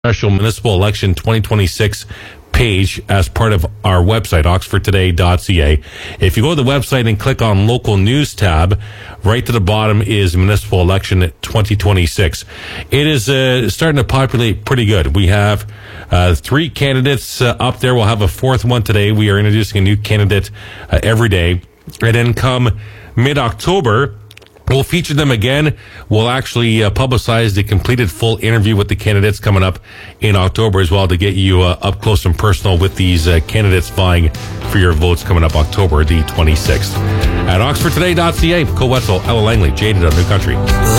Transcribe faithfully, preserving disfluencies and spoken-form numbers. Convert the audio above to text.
Special Municipal Election twenty twenty-six page as part of our website, oxford today dot c a. If you go to the website and click on local news tab, right to the bottom is municipal election twenty twenty-six. It is uh, starting to populate pretty good. We have uh, three candidates uh, up there. We'll have a fourth one today. We are introducing a new candidate uh, every day. And then come mid-October, we'll feature them again. We'll actually uh, publicize the completed full interview with the candidates coming up in October as well to get you uh, up close and personal with these uh, candidates vying for your votes coming up October the twenty-sixth. At oxford today dot c a, Cole Wetzel, Ella Langley, Jaded on New Country.